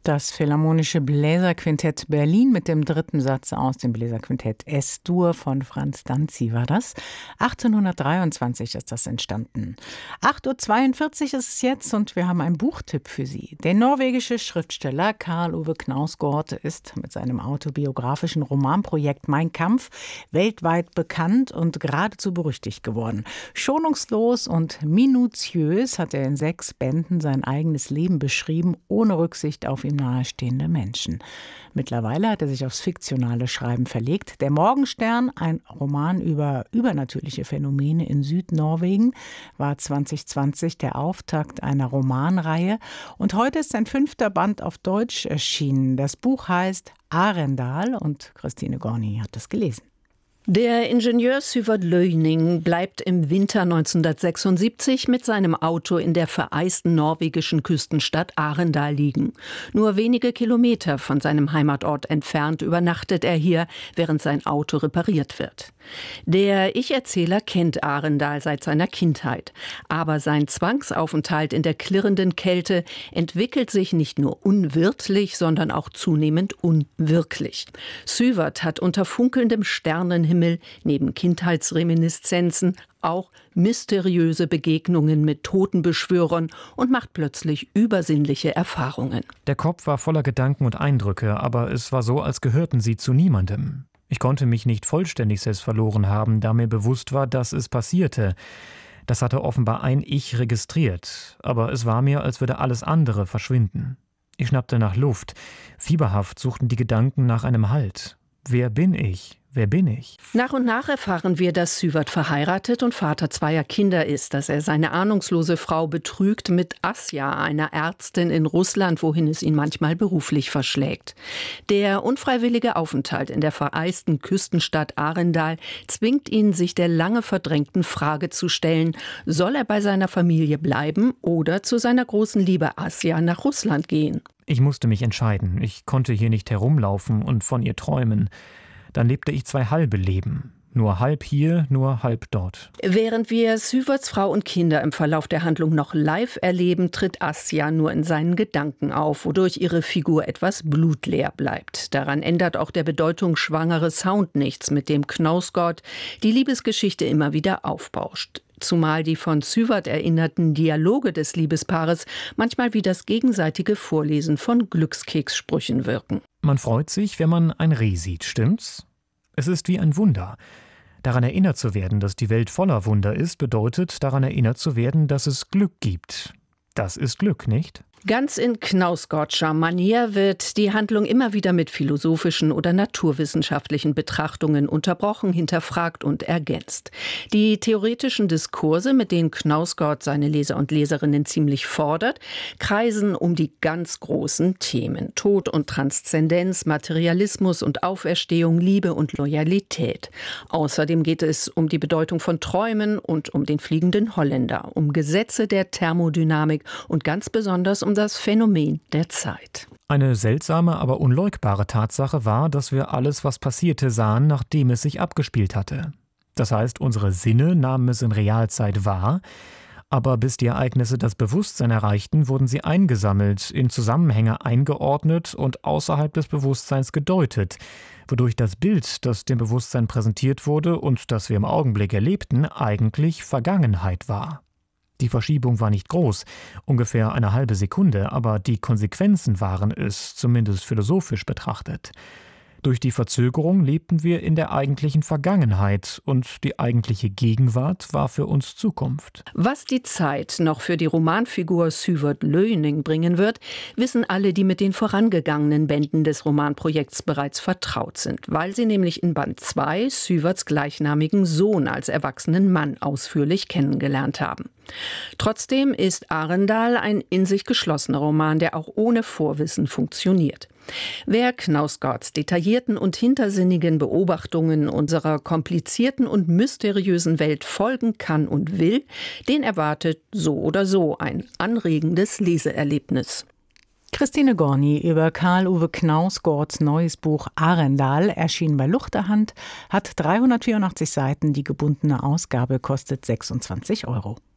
Das Philharmonische Bläserquintett Berlin mit dem dritten Satz aus dem Bläserquintett S-Dur von Franz Danzi war das. 1823 ist das entstanden. 8:42 Uhr ist es jetzt und wir haben einen Buchtipp für Sie. Der norwegische Schriftsteller Karl Ove Knausgård ist mit seinem autobiografischen Romanprojekt Mein Kampf weltweit bekannt und geradezu berüchtigt geworden. Schonungslos und minutiös hat er in 6 Bänden sein eigenes Leben beschrieben, ohne Rücksicht auf ihm nahestehende Menschen. Mittlerweile hat er sich aufs fiktionale Schreiben verlegt. Der Morgenstern, ein Roman über übernatürliche Phänomene in Südnorwegen, war 2020 der Auftakt einer Romanreihe. Und heute ist sein 5. Band auf Deutsch erschienen. Das Buch heißt Arendal und Christine Gorni hat es gelesen. Der Ingenieur Syvert Løyning bleibt im Winter 1976 mit seinem Auto in der vereisten norwegischen Küstenstadt Arendal liegen. Nur wenige Kilometer von seinem Heimatort entfernt übernachtet er hier, während sein Auto repariert wird. Der Ich-Erzähler kennt Arendal seit seiner Kindheit. Aber sein Zwangsaufenthalt in der klirrenden Kälte entwickelt sich nicht nur unwirtlich, sondern auch zunehmend unwirklich. Syvert hat unter funkelndem Sternenhimmel neben Kindheitsreminiszenzen auch mysteriöse Begegnungen mit Totenbeschwörern und macht plötzlich übersinnliche Erfahrungen. Der Kopf war voller Gedanken und Eindrücke, aber es war so, als gehörten sie zu niemandem. Ich konnte mich nicht vollständig selbst verloren haben, da mir bewusst war, dass es passierte. Das hatte offenbar ein Ich registriert, aber es war mir, als würde alles andere verschwinden. Ich schnappte nach Luft. Fieberhaft suchten die Gedanken nach einem Halt. Wer bin ich? Wer bin ich? Nach und nach erfahren wir, dass Syvert verheiratet und Vater 2 Kinder ist, dass er seine ahnungslose Frau betrügt mit Asja, einer Ärztin in Russland, wohin es ihn manchmal beruflich verschlägt. Der unfreiwillige Aufenthalt in der vereisten Küstenstadt Arendal zwingt ihn, sich der lange verdrängten Frage zu stellen, soll er bei seiner Familie bleiben oder zu seiner großen Liebe Asja nach Russland gehen? Ich musste mich entscheiden. Ich konnte hier nicht herumlaufen und von ihr träumen. Dann lebte ich 2 halbe Leben. Nur halb hier, nur halb dort. Während wir Syverts Frau und Kinder im Verlauf der Handlung noch live erleben, tritt Asja nur in seinen Gedanken auf, wodurch ihre Figur etwas blutleer bleibt. Daran ändert auch der bedeutungsschwangere Sound nichts, mit dem Knausgård die Liebesgeschichte immer wieder aufbauscht. Zumal die von Syvert erinnerten Dialoge des Liebespaares manchmal wie das gegenseitige Vorlesen von Glückskekssprüchen wirken. Man freut sich, wenn man ein Reh sieht, stimmt's? Es ist wie ein Wunder. Daran erinnert zu werden, dass die Welt voller Wunder ist, bedeutet, daran erinnert zu werden, dass es Glück gibt. Das ist Glück, nicht? Ganz in Knausgårdscher Manier wird die Handlung immer wieder mit philosophischen oder naturwissenschaftlichen Betrachtungen unterbrochen, hinterfragt und ergänzt. Die theoretischen Diskurse, mit denen Knausgård seine Leser und Leserinnen ziemlich fordert, kreisen um die ganz großen Themen: Tod und Transzendenz, Materialismus und Auferstehung, Liebe und Loyalität. Außerdem geht es um die Bedeutung von Träumen und um den fliegenden Holländer, um Gesetze der Thermodynamik und ganz besonders um das Phänomen der Zeit. Eine seltsame, aber unleugbare Tatsache war, dass wir alles, was passierte, sahen, nachdem es sich abgespielt hatte. Das heißt, unsere Sinne nahmen es in Realzeit wahr, aber bis die Ereignisse das Bewusstsein erreichten, wurden sie eingesammelt, in Zusammenhänge eingeordnet und außerhalb des Bewusstseins gedeutet, wodurch das Bild, das dem Bewusstsein präsentiert wurde und das wir im Augenblick erlebten, eigentlich Vergangenheit war. Die Verschiebung war nicht groß, ungefähr eine halbe Sekunde, aber die Konsequenzen waren es, zumindest philosophisch betrachtet. Durch die Verzögerung lebten wir in der eigentlichen Vergangenheit und die eigentliche Gegenwart war für uns Zukunft. Was die Zeit noch für die Romanfigur Syvert Løyning bringen wird, wissen alle, die mit den vorangegangenen Bänden des Romanprojekts bereits vertraut sind, weil sie nämlich in Band 2 Syverts gleichnamigen Sohn als erwachsenen Mann ausführlich kennengelernt haben. Trotzdem ist Arendal ein in sich geschlossener Roman, der auch ohne Vorwissen funktioniert. Wer Knausgårds detaillierten und hintersinnigen Beobachtungen unserer komplizierten und mysteriösen Welt folgen kann und will, den erwartet so oder so ein anregendes Leseerlebnis. Christine Gorni über Karl Ove Knausgårds neues Buch Arendal, erschienen bei Luchterhand, hat 384 Seiten, die gebundene Ausgabe kostet 26 €.